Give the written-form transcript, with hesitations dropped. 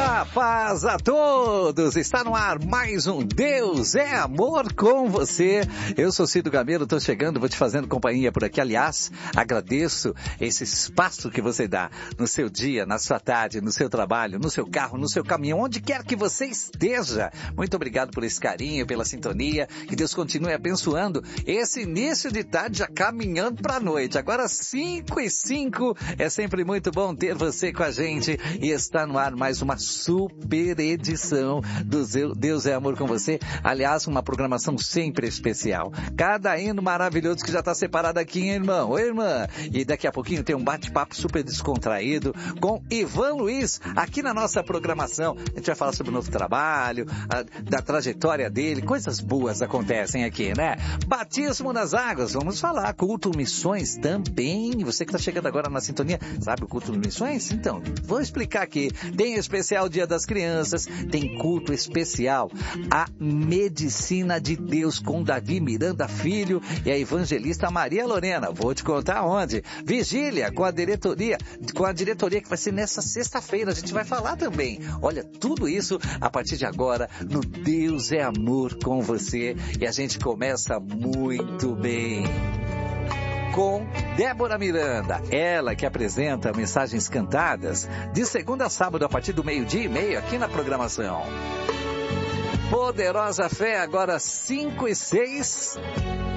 A paz a todos, está no ar mais um Deus é Amor com você. Eu sou Cido Gameiro, estou chegando, vou te fazendo companhia por aqui. Aliás, agradeço esse espaço que você dá no seu dia, na sua tarde, no seu trabalho, no seu carro, no seu caminhão, onde quer que você esteja. Muito obrigado por esse carinho, pela sintonia, que Deus continue abençoando esse início de tarde já caminhando para a noite. Agora 5:05, é sempre muito bom ter você com a gente e está no ar mais uma super edição do Deus é Amor com você. Aliás, uma programação sempre especial. Cada hino maravilhoso que já está separado aqui, hein, irmão? Oi, irmã. E daqui a pouquinho tem um bate-papo super descontraído com Ivan Luiz aqui na nossa programação. A gente vai falar sobre o novo trabalho, da trajetória dele. Coisas boas acontecem aqui, né? Batismo nas águas, vamos falar. Culto Missões também. Você que está chegando agora na sintonia, sabe o Culto Missões? Então, vou explicar aqui. Tem especial Dia das Crianças, tem culto especial, a Medicina de Deus com Davi Miranda Filho e a evangelista Maria Lorena. Vou te contar onde. Vigília com a diretoria que vai ser nessa sexta-feira. A gente vai falar também. Olha, tudo isso a partir de agora no Deus é Amor com você. E a gente começa muito bem com Débora Miranda, ela que apresenta mensagens cantadas de segunda a sábado a partir do 12:30 aqui na programação. Poderosa Fé, agora 5:06.